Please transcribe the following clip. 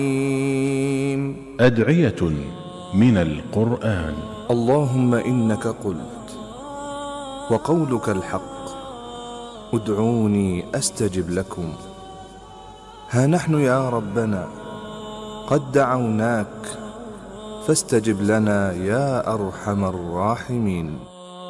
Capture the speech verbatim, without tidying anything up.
أدعية من القرآن. اللهم إنك قلت وقولك الحق، ادعوني أستجب لكم. ها نحن يا ربنا قد دعوناك فاستجب لنا يا أرحم الراحمين.